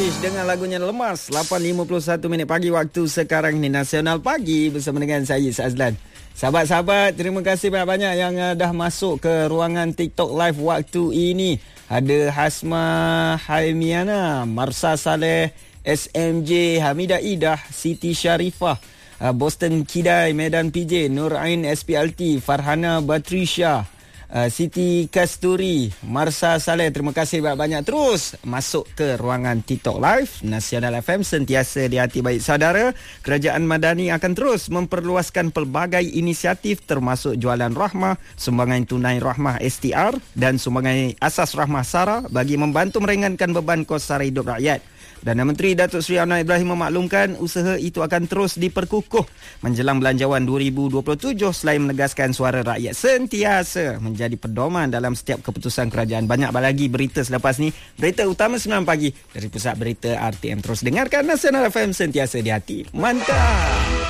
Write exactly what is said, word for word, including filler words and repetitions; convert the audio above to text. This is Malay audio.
Fish dengan lagunya Lemas. lapan lima puluh satu minit pagi waktu sekarang ni. Nasional Pagi bersama dengan saya Azlan. Sahabat-sahabat, terima kasih banyak-banyak yang uh, dah masuk ke ruangan TikTok live waktu ini. Ada Hasma Haimiana, Marsa Saleh, S M J, Hamidah Idah, Siti Sharifah, uh, Boston Kidai, Medan P J, Nur Ain S P L T, Farhana Batrisha, Uh, Siti Kasturi, Marsa Saleh. Terima kasih banyak-banyak. Terus masuk ke ruangan TikTok Live Nasional F M, sentiasa di hati baik saudara. Kerajaan Madani akan terus memperluaskan pelbagai inisiatif termasuk jualan rahmah, sumbangan tunai rahmah S T R dan sumbangan asas rahmah SARA bagi membantu meringankan beban kos sara hidup rakyat. Perdana Menteri Datuk Seri Anwar Ibrahim memaklumkan usaha itu akan terus diperkukuh menjelang Belanjawan dua ribu dua puluh tujuh selain menegaskan suara rakyat sentiasa menjadi pedoman dalam setiap keputusan kerajaan. Banyak lagi berita selepas ni. Berita utama sembilan pagi dari Pusat Berita R T M. Terus dengarkan Nasional F M, sentiasa di hati. Mantap!